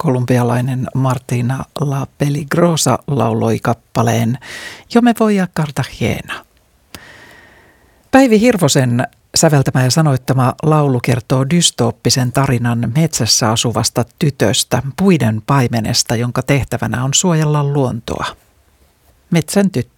kolumbialainen Martina La Peligrosa lauloi kappaleen Jo me voy a Cartagena. Päivi Hirvosen säveltämä ja sanoittama laulu kertoo dystooppisen tarinan metsässä asuvasta tytöstä, puiden paimenesta, jonka tehtävänä on suojella luontoa. Metsän tyttö.